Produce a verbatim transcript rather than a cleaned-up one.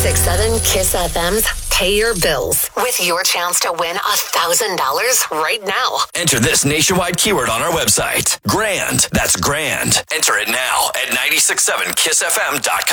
ninety-six point seven Kiss F M's Pay Your Bills with your chance to win one thousand dollars right now. Enter this nationwide keyword on our website. Grand. That's grand. Enter it now at nine six seven kiss f m dot com.